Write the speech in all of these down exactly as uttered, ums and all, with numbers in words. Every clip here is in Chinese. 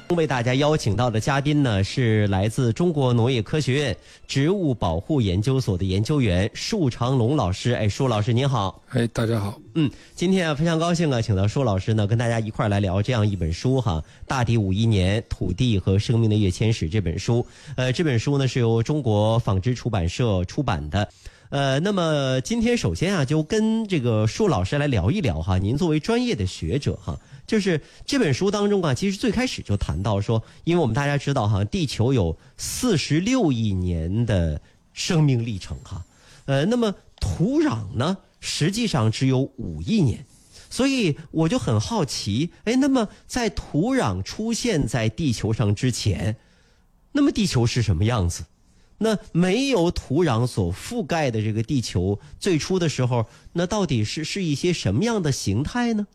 为大家邀请到的嘉宾呢，是来自中国农业科学院植物保护研究所的研究员舒长龙老师。哎，舒老师您好。 哎，大家好。 嗯，今天啊非常高兴啊，请到舒老师呢，跟大家一块儿来聊这样一本书哈，《大地五亿年：土地和生命的跃迁史》这本书。呃，这本书呢是由中国纺织出版社出版的。呃，那么今天首先啊，就跟这个舒老师来聊一聊哈。您作为专业的学者哈，就是这本书当中啊，其实最开始就谈到说，因为我们大家知道哈，地球有四十六亿年的生命历程哈，呃，那么土壤呢，实际上只有五亿年，所以我就很好奇，哎，那么在土壤出现在地球上之前，那么地球是什么样子？那没有土壤所覆盖的这个地球，最初的时候，那到底是是一些什么样的形态呢？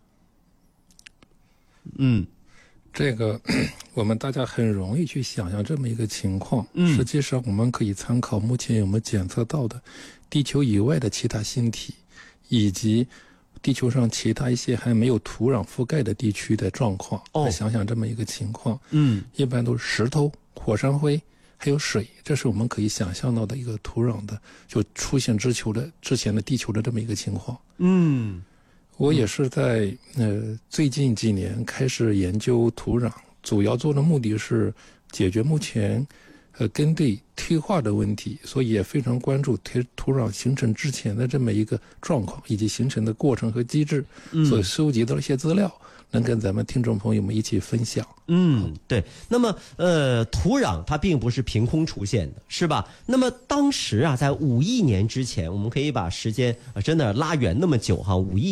嗯， 这个我们大家很容易去想象这么一个情况。嗯，实际上我们可以参考目前我们检测到的地球以外的其他星体，以及地球上其他一些还没有土壤覆盖的地区的状况，来想想这么一个情况。嗯，一般都是石头、火山灰。还有水，这是我们可以想象到的一个土壤的就出现之球的之前的地球的这么一个情况。嗯，我也是在呃最近几年开始研究土壤，主要做的目的是解决目前呃耕地退化的问题，所以也非常关注土土壤形成之前的这么一个状况以及形成的过程和机制，所以收集到一些资料。能跟咱们听众朋友们一起分享。 嗯，对。那么，呃，土壤它并不是凭空出现的，是吧？那么当时啊，在五亿年之前，我们可以把时间啊真的拉远那么久哈，五亿。